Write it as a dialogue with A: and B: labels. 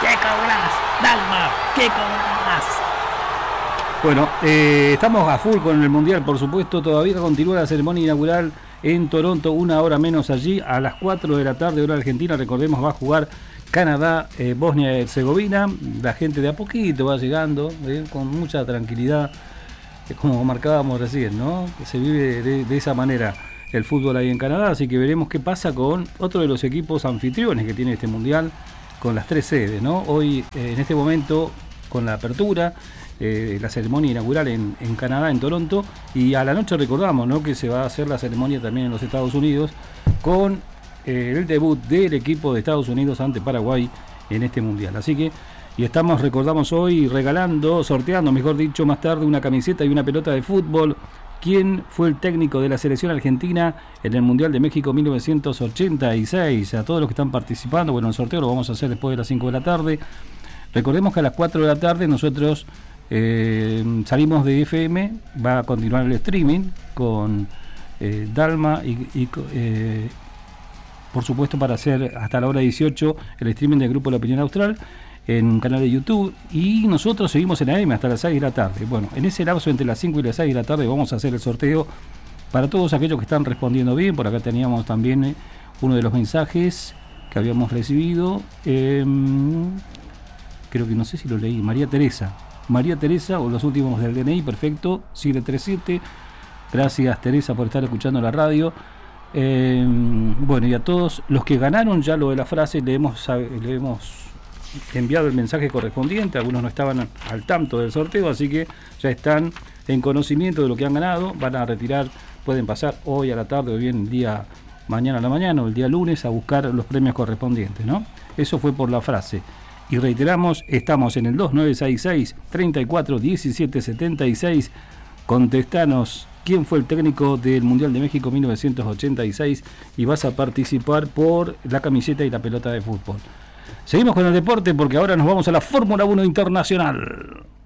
A: ¿Qué cobras, Dalma? ¿Qué cobras? Bueno, estamos a full con el Mundial, por supuesto. Todavía continúa la ceremonia inaugural en Toronto, 1 hora menos allí. A las 4 de la tarde, hora argentina, recordemos, va a jugar Canadá, Bosnia y Herzegovina. La gente de a poquito va llegando, con mucha tranquilidad, como marcábamos recién, ¿no? Se vive de esa manera el fútbol ahí en Canadá, así que veremos qué pasa con otro de los equipos anfitriones que tiene este Mundial, con las 3 sedes, ¿no? Hoy, en este momento, con la apertura, la ceremonia inaugural en Canadá, en Toronto, y a la noche recordamos, ¿no?, que se va a hacer la ceremonia también en los Estados Unidos, con el debut del equipo de Estados Unidos ante Paraguay en este Mundial. Así que, y recordamos hoy, sorteando, mejor dicho, más tarde, una camiseta y una pelota de fútbol. ¿Quién fue el técnico de la selección argentina en el Mundial de México 1986? A todos los que están participando, bueno, el sorteo lo vamos a hacer después de las 5 de la tarde. Recordemos que a las 4 de la tarde nosotros salimos de FM, va a continuar el streaming con Dalma y por supuesto, para hacer hasta la hora 18 el streaming del Grupo La Opinión Austral en un canal de YouTube, y nosotros seguimos en AM hasta las 6 de la tarde. Bueno, en ese lapso entre las 5 y las 6 de la tarde vamos a hacer el sorteo para todos aquellos que están respondiendo bien. Por acá teníamos también uno de los mensajes que habíamos recibido, creo que no sé si lo leí, María Teresa, o los últimos del DNI, perfecto, 737. Gracias, Teresa, por estar escuchando la radio. Bueno, y a todos los que ganaron ya lo de la frase, le hemos enviado el mensaje correspondiente. Algunos no estaban al tanto del sorteo, así que ya están en conocimiento de lo que han ganado. Van a retirar, pueden pasar hoy a la tarde o bien el día mañana a la mañana o el día lunes a buscar los premios correspondientes, ¿no? Eso fue por la frase. Y reiteramos, estamos en el 2966-341776. Contestanos quién fue el técnico del Mundial de México 1986 y vas a participar por la camiseta y la pelota de fútbol. Seguimos con el deporte porque ahora nos vamos a la Fórmula 1 Internacional.